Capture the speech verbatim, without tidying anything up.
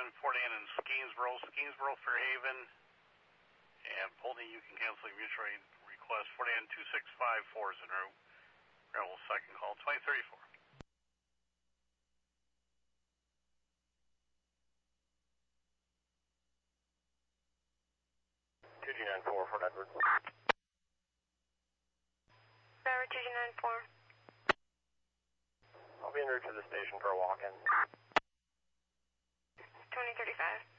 ten forty-nine in Skeensboro, Skeensboro, Fairhaven. And Pulte, you can cancel your mutual aid request. forty-nine two six five four is en route. Gravel second call, twenty thirty-four. two G nine four, Fort Edward. Driver two G nine four. I'll be en route to the station for a walk-in. twenty thirty-five.